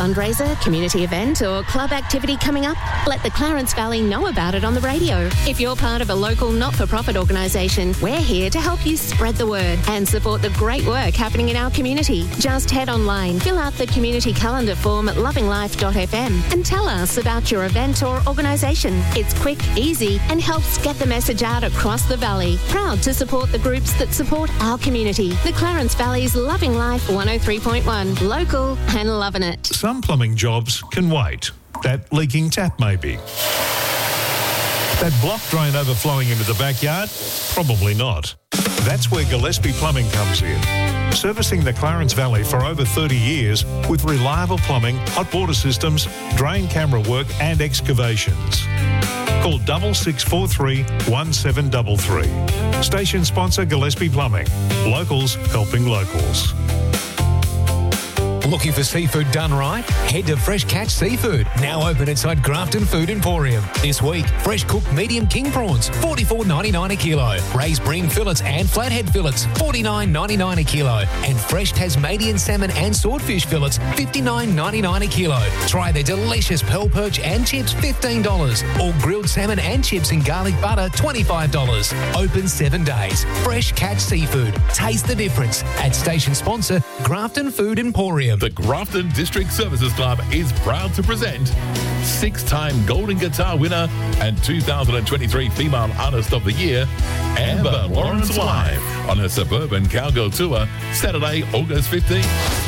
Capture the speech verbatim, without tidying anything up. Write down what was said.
fundraiser, community event or club activity coming up? Let the Clarence Valley know about it on the radio. If you're part of a local not-for-profit organisation, we're here to help you spread the word and support the great work happening in our community. Just head online, fill out the community calendar form at loving life dot f m and tell us about your event or organisation. It's quick, easy and helps get the message out across the valley. Proud to support the groups that support our community. The Clarence Valley's Loving Life one oh three point one. Local and loving it. Some plumbing jobs can wait. That leaking tap maybe. That block drain overflowing into the backyard? Probably not. That's where Gillespie Plumbing comes in. Servicing the Clarence Valley for over thirty years with reliable plumbing, hot water systems, drain camera work and excavations. Call double six four three one seven three three. Station sponsor Gillespie Plumbing. Locals helping locals. Looking for seafood done right? Head to Fresh Catch Seafood, now open inside Grafton Food Emporium. This week, fresh cooked medium king prawns, forty-four ninety-nine a kilo. Raised bream fillets and flathead fillets, forty-nine ninety-nine a kilo. And fresh Tasmanian salmon and swordfish fillets, fifty-nine ninety-nine a kilo. Try their delicious pearl perch and chips, fifteen dollars. Or grilled salmon and chips in garlic butter, twenty-five dollars. Open seven days. Fresh Catch Seafood. Taste the difference. At station sponsor, Grafton Food Emporium. The Grafton District Services Club is proud to present six-time Golden Guitar winner and two thousand twenty-three Female Artist of the Year, Amber Lawrence, live on her Suburban Cowgirl Tour, Saturday, August fifteenth.